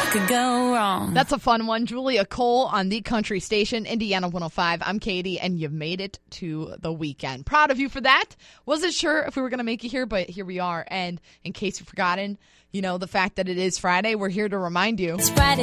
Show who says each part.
Speaker 1: could go wrong?
Speaker 2: That's a fun one. Julia Cole on the country station, Indiana 105. I'm Katie, and you've made it to the weekend. Proud of you for that. Wasn't sure if we were going to make you here, but here we are. And in case you've forgotten, the fact that it is Friday, we're here to remind you.
Speaker 1: It's Friday.